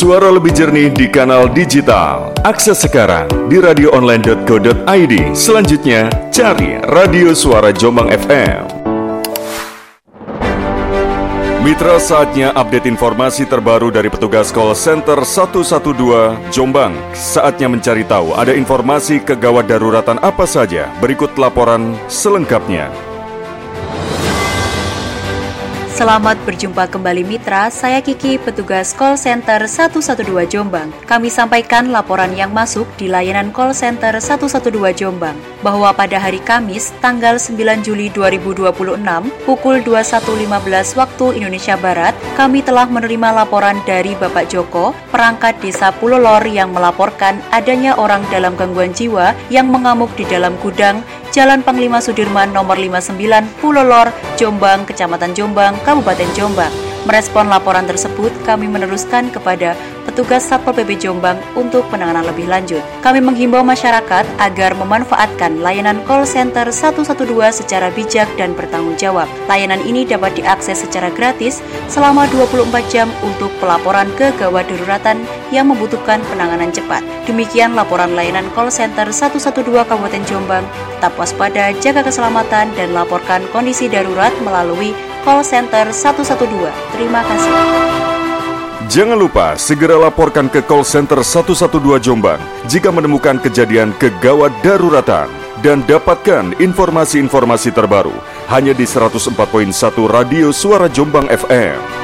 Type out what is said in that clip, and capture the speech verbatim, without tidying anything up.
Suara lebih jernih di kanal digital. Akses sekarang di radio online dot co dot i d. Selanjutnya, cari Radio Suara Jombang F M. Mitra, saatnya update informasi terbaru dari petugas call center seratus dua belas Jombang. Saatnya mencari tahu ada informasi kegawat daruratan apa saja. Berikut laporan selengkapnya. Selamat berjumpa kembali mitra, saya Kiki, petugas call center seratus dua belas Jombang. Kami sampaikan laporan yang masuk di layanan call center seratus dua belas Jombang, bahwa pada hari Kamis, tanggal sembilan Juli dua ribu dua puluh enam, pukul dua puluh satu lima belas waktu Indonesia Barat, kami telah menerima laporan dari Bapak Joko, perangkat desa Pulau Lor yang melaporkan adanya orang dalam gangguan jiwa yang mengamuk di dalam gudang Jalan Panglima Sudirman nomor lima puluh sembilan, Pulau Lor, Jombang, Kecamatan Jombang, Kabupaten Jombang. Merespon laporan tersebut, kami meneruskan kepada petugas Satpol P P Jombang untuk penanganan lebih lanjut. Kami menghimbau masyarakat agar memanfaatkan layanan call center seratus dua belas secara bijak dan bertanggung jawab. Layanan ini dapat diakses secara gratis selama dua puluh empat jam untuk pelaporan kegawat daruratan yang membutuhkan penanganan cepat. Demikian laporan layanan call center seratus dua belas Kabupaten Jombang. Tetap waspada, jaga keselamatan, dan laporkan kondisi darurat melalui call center seratus dua belas. Terima kasih. Jangan lupa segera laporkan ke call center seratus dua belas Jombang jika menemukan kejadian kegawat daruratan, dan dapatkan informasi-informasi terbaru hanya di seratus empat koma satu Radio Suara Jombang F M.